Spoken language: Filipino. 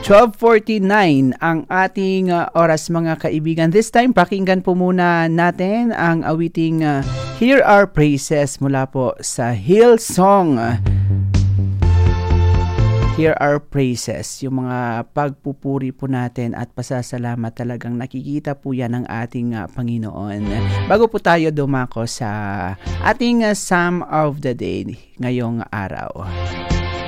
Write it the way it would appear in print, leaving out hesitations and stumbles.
12:49 ang ating oras mga kaibigan. This time, pakinggan po muna natin ang awiting Hear Our Praises mula po sa Hillsong. Hear Our Praises, yung mga pagpupuri po natin at pasasalamat, talagang nakikita po yan ng ating Panginoon. Bago po tayo dumako sa ating Psalm of the Day ngayong araw.